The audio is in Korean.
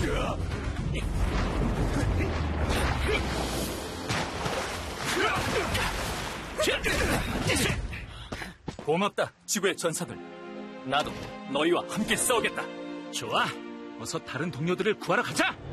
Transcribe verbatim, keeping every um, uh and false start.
고맙다, 지구의 전사들. 나도 너희와 함께 싸우겠다. 좋아, 어서 다른 동료들을 구하러 가자.